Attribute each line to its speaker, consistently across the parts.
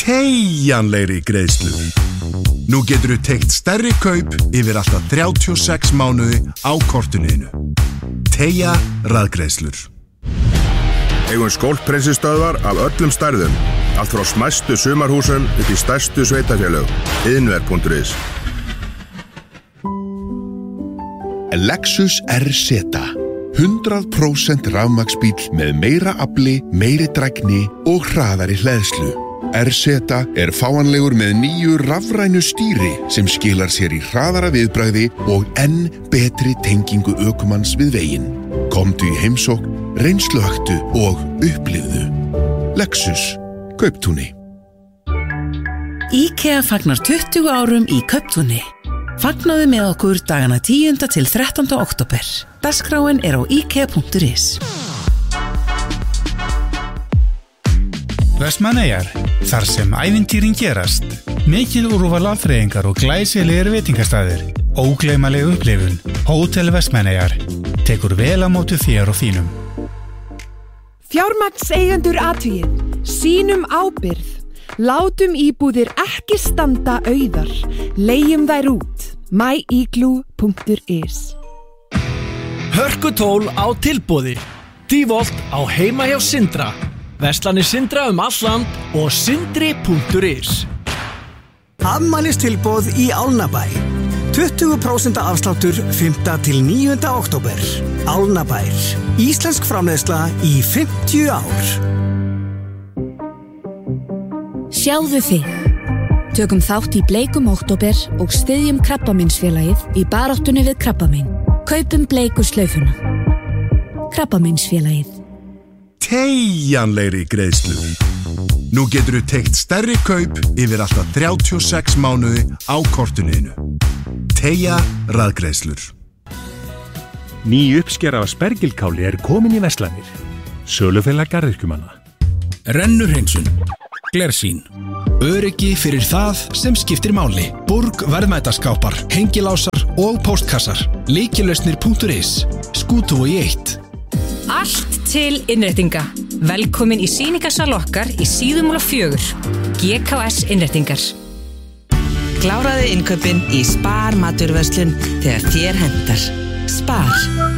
Speaker 1: Teygjanlegri greiðslur. Nú geturðu teygt stærri kaup yfir alltaf 36 mánuði á kortinu. Teygja rafgreiðslur.
Speaker 2: Eigum skólpreinsistöðvar af öllum stærðum. Allt frá smæstu sumarhúsum upp í stærstu sveitafélög. Iðnver.is.
Speaker 3: Lexus RZ 100% rafmagnsbíll með meira afli, meiri drægni og hraðari hleðslu. RZ fáanlegur með nýju rafrænu stýri sem skilar sér í hraðara viðbragði og enn betri tengingu ökumanns við veginn. Komdu í heimsókn, reynsluhöktu og upplifðu. Lexus, Kauptúni.
Speaker 4: IKEA fagnar 20 árum í Kauptúni. Fagnaðu með okkur dagana 10. til 13. október. Dagskráin á ikea.is.
Speaker 5: Vestmannaeyjar, þar sem ævintýrin gerast. Mikið úrval afþreyingar og glæsilegir veitingastaðir. Ógleymanleg upplifun. Hótel Vestmannaeyjar tekur vel á móti þér og þínum.
Speaker 6: Fjármagnseigendur athugið. Sýnum ábyrgð. Látum íbúðir ekki standa auðar. Leigjum þær út. myigloo.is.
Speaker 7: Hörkutól á tilboði. Dívolt á heima hjá Sindra. Verslanir Sindra allt land og sindri.is.
Speaker 8: Afmælistilboð í Álnabæ. 20% afsláttur 5. til 9. október. Álnabær. Íslensk framleiðsla í 50 ár.
Speaker 9: Sjáðu þig. Tökum þátt í bleikum október og styðjum Krabbameinsfélagið í baráttunni við krabbamein. Kaupum bleiku slaufuna. Krabbameinsfélagið.
Speaker 1: Teygjanlegri greiðslur. Nú geturðu teygt stærri kaup yfir alltaf 36 mánuði á kortinu. Teygja rafgreiðslur.
Speaker 10: Ný uppskera af spergilkáli komin í verslanir. Sölufélag garðyrkjumanna.
Speaker 11: Rennurhreinsun. Glersýn. Öryggi fyrir það sem skiptir máli. Burg verðmætaskápar, hengilásar og póstkassar. Lykilösnir.is. Skútuvogi 1.
Speaker 12: Allt til innréttinga. Velkomin í sýningarsal okkar í Síðumúla 4. GKS innréttingar.
Speaker 13: Kláraðu innkaupin í Spar maturverslun þegar þér hentar. Spar.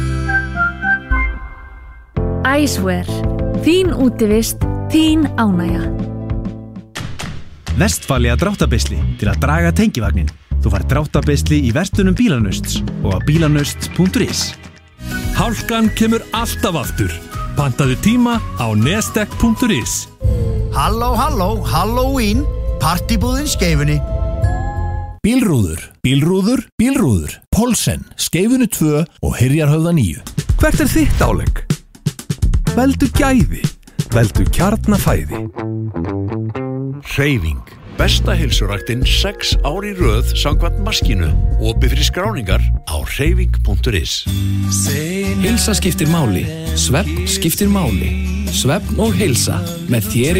Speaker 14: Icewear. Þín útivist, þín ánægja.
Speaker 15: Vestfalia dráttabisli til að draga tengivagnin. Þú fær dráttabisli í verslunum Bílanausts og á bílanausts.is.
Speaker 16: Hálkan kemur alltaf aftur. Pantaðu tíma á nestek.is.
Speaker 17: Halló, Halloween, partybúðin Skeifunni.
Speaker 16: Bílrúður, Polsen, Skeifunni 2 og Hyrjarhöfða 9. Hvert þitt álegg? Veldu gæði, veldu kjarnafæði.
Speaker 18: Hreyfing. Besta heilsuræktin 6 ár í röð samkvæmt maskínu. Opið fyrir skráningar á hreyfing.is.
Speaker 11: Heilsa skiptir máli. Svefn skiptir máli. Svefn og heilsa með þér